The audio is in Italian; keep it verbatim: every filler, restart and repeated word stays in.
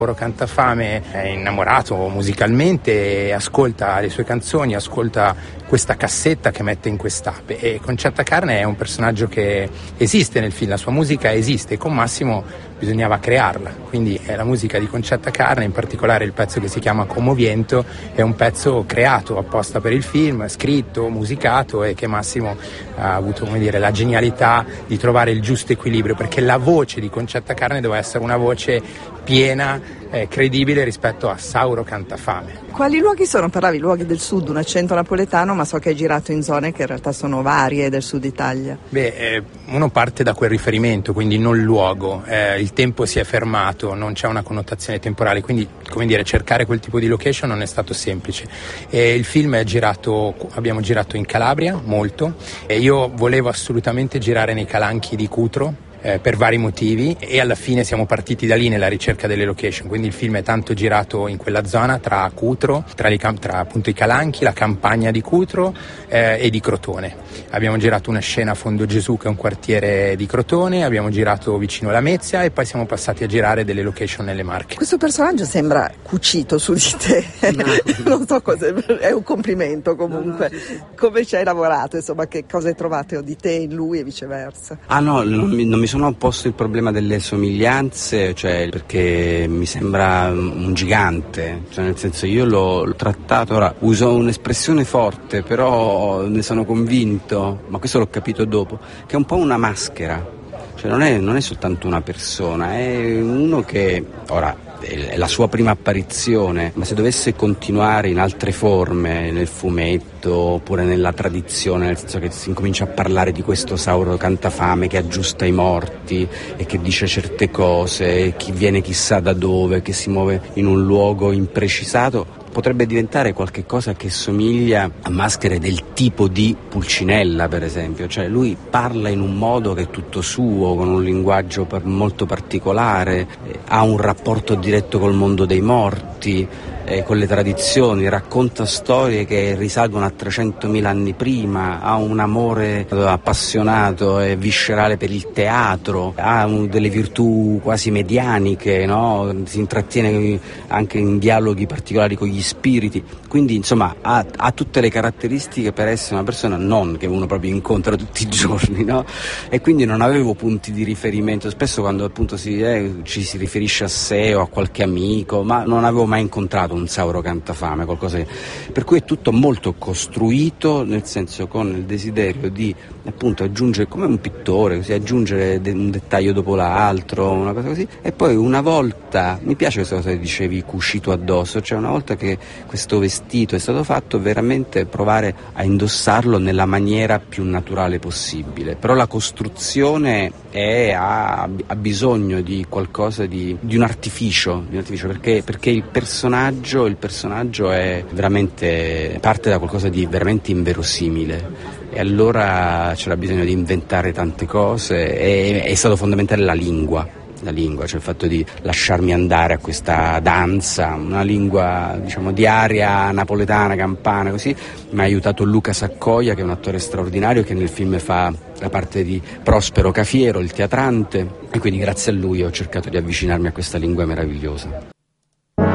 Sauro Cantafame è innamorato musicalmente, ascolta le sue canzoni, ascolta questa cassetta che mette in quest'ape, e Concetta Carne è un personaggio che esiste nel film, la sua musica esiste, e con Massimo bisognava crearla, quindi è la musica di Concetta Carne, in particolare il pezzo che si chiama Commoviento è un pezzo creato apposta per il film, scritto, musicato, e che Massimo ha avuto, come dire, la genialità di trovare il giusto equilibrio, perché la voce di Concetta Carne doveva essere una voce piena, eh, credibile rispetto a Sauro Cantafame. Quali luoghi sono? Parlavi luoghi del sud, un accento napoletano, ma so che hai girato in zone che in realtà sono varie del sud Italia. Beh, eh, uno parte da quel riferimento, quindi non luogo, eh, il tempo si è fermato, non c'è una connotazione temporale, quindi, come dire, cercare quel tipo di location non è stato semplice. E il film è girato, abbiamo girato in Calabria, molto, e io volevo assolutamente girare nei Calanchi di Cutro, Eh, per vari motivi, e alla fine siamo partiti da lì nella ricerca delle location, quindi il film è tanto girato in quella zona tra Cutro, tra, i, tra appunto i Calanchi, la campagna di Cutro eh, e di Crotone. Abbiamo girato una scena a Fondo Gesù, che è un quartiere di Crotone, abbiamo girato vicino Lamezia, e poi siamo passati a girare delle location nelle Marche. Questo personaggio sembra cucito su di te, no. Non so cosa, è un complimento comunque. No, no, sì, sì. Come ci hai lavorato, insomma, che cosa hai trovato di te in lui e viceversa? Ah no, non mi, non mi sono posto il problema delle somiglianze, cioè perché mi sembra un gigante, cioè nel senso, io l'ho, l'ho trattato, ora uso un'espressione forte, però ne sono convinto, ma questo l'ho capito dopo, che è un po' una maschera, cioè non è, non è soltanto una persona, è uno che, ora, è la sua prima apparizione, ma se dovesse continuare in altre forme, nel fumetto oppure nella tradizione, nel senso che si incomincia a parlare di questo Sauro Cantafame che aggiusta i morti e che dice certe cose, chi viene chissà da dove, che si muove in un luogo imprecisato, potrebbe diventare qualche cosa che somiglia a maschere del tipo di Pulcinella, per esempio, cioè lui parla in un modo che è tutto suo, con un linguaggio per molto particolare, eh, ha un rapporto diretto col mondo dei morti, eh, con le tradizioni, racconta storie che risalgono a trecentomila anni prima, ha un amore appassionato e viscerale per il teatro, ha un, delle virtù quasi medianiche, no? Si intrattiene anche in dialoghi particolari con gli spiriti, quindi insomma ha, ha tutte le caratteristiche per essere una persona non che uno proprio incontra tutti i giorni, no? E quindi non avevo punti di riferimento, spesso quando appunto si, eh, ci si riferisce a sé o a qualche amico, ma non avevo mai incontrato un Sauro Cantafame, qualcosa che... per cui è tutto molto costruito, nel senso con il desiderio di appunto aggiungere, come un pittore, così aggiungere de- un dettaglio dopo l'altro, una cosa così, e poi una volta, mi piace questa cosa che dicevi, cucito addosso, cioè una volta che questo vestito è stato fatto, veramente provare a indossarlo nella maniera più naturale possibile, però la costruzione è, ha, ha bisogno di qualcosa di, di un artificio, di un artificio perché, perché il personaggio il personaggio è veramente, parte da qualcosa di veramente inverosimile, e allora c'era bisogno di inventare tante cose, e è stato fondamentale la lingua, la lingua, cioè il fatto di lasciarmi andare a questa danza, una lingua diciamo di aria napoletana, campana, così. Mi ha aiutato Luca Saccoia, che è un attore straordinario, che nel film fa la parte di Prospero Cafiero, il teatrante, e quindi grazie a lui ho cercato di avvicinarmi a questa lingua meravigliosa.